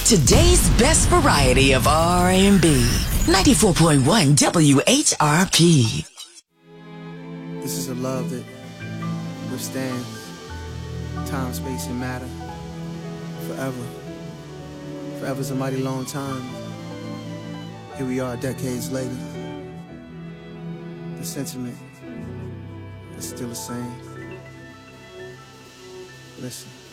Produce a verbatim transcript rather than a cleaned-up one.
Today's best variety of R and B. ninety-four point one W H R P. This is a love that withstands time, space, and matter forever. Forever's a mighty long time. Here we are decades later. The sentiment is still the same. Listen.